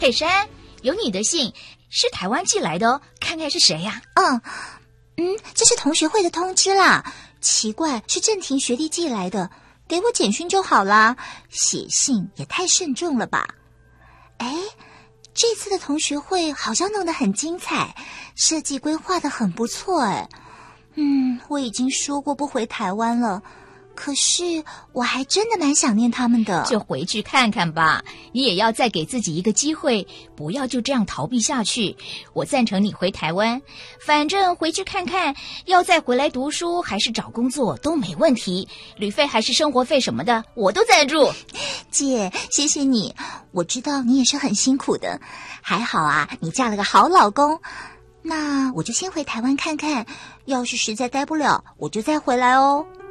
佩珊，有你的信，是台湾寄来的哦，看看是谁呀？ 这是同学会的通知啦。奇怪，是郑婷学弟寄来的，给我简讯就好啦，写信也太慎重了吧。这次的同学会好像弄得很精彩，设计规划得很不错我已经说过不回台湾了，可是我还真的蛮想念他们的。 就回去看看吧，你也要再给自己一个机会，不要就这样逃避下去。我赞成你回台湾，反正回去看看，要再回来读书还是找工作都没问题，旅费还是生活费什么的我都赞助。 姐，谢谢你，我知道你也是很辛苦的，还好啊，你嫁了个好老公。那我就先回台湾看看，要是实在待不了，我就再回来哦。